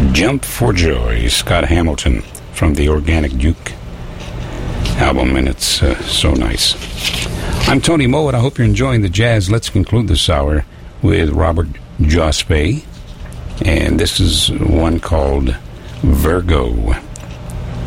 Jump for Joy, Scott Hamilton from the Organic Duke album, and it's so nice. I'm Tony Moe, and I hope you're enjoying the jazz. Let's conclude this hour with Robert Jospe, and this is one called Virgo.